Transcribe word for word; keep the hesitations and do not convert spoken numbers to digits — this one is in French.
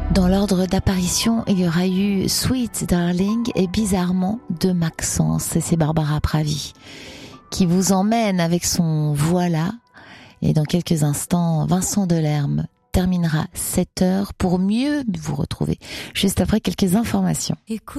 Dans l'ordre d'apparition, il y aura eu Sweet Darling et bizarrement de Maxence. Et c'est Barbara Pravi qui vous emmène avec son Voilà. Et dans quelques instants, Vincent Delerme terminera sept heures pour mieux vous retrouver juste après quelques informations. Écoute.